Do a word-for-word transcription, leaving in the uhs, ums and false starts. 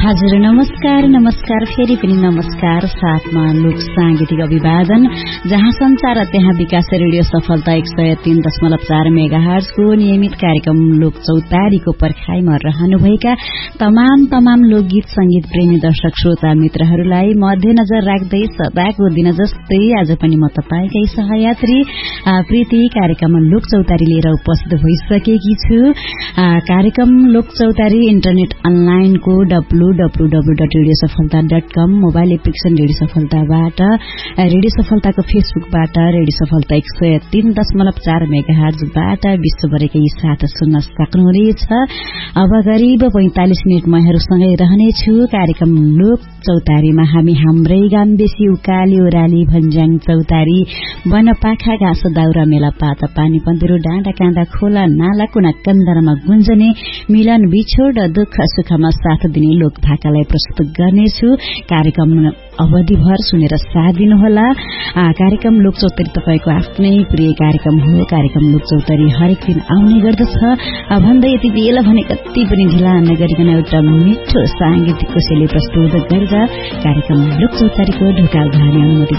हजुर नमस्कार नमस्कार फेरि पनि नमस्कार। साथमा लोक सांगीतिक अभिवादन, जहाँ संचार त्यहाँ विकास रेडियो सफलता एक सय तीन दशमलव चार मेगा हर्जको नियमित कार्यक्रम लोक चौतारीको पर्खाइमा रहनुभएका तमाम तमाम लोकगीत संगीत प्रेमी दर्शक श्रोता मित्रहरूलाई मध्यनजर राख्दै सदाको दिन जस्तै आज पनि म तपाईकै सहयात्री प्रीति कार्यक्रम लोक चौतारी लिएर उपस्थित भइसकेकी छु। कार्यक्रम लोक चौतारी इन्टरनेट अनलाइनको W W W dot radio सफलता डट कम, मोबाइल एप्लिकेशन रेडियो सफलताबाट, रेडियो सफलताको फेसबुकबाट, रेडियो सफलता एक सय तीन दशमलव चार मेगा हर्जबाट विश्वभरिकै साथ सुन्न सक्नुहुनेछ। अब करिब पैंतालिस मिनट महरूसँगै रहनेछु। कार्यक्रम लोक चौतारीमा हामी हाम्रै गाम बेसी उकाली ओराली भन्ज्याङ चौतारी वनपाखा घाँस दाउरा मेला पाता पानी पन्तेरो डाँडा काँडा खोला नाला कुना कन्दरमा गुन्जने मिलन बिछोड दुःख सुखमा साथ दिने लोक भाकालाई प्रस्तुत गर्नेछु। कार्यक्रम अवधिभर सुनेर साथ दिनुहोला। कार्यक्रम लोक चौतारी तपाईको आफ्नै प्रिय कार्यक्रम हो। कार्यक्रम लोक चौतारी हरेक दिन आउने गर्दछ भन्दै यति बेला भने कति पनि ढिला नगरिकन एउटा मिठो सांगीतिक कोसेली प्रस्तुत गरेर कार्यक्रम लोक चौतारीको ढोका उघार्ने अनुमति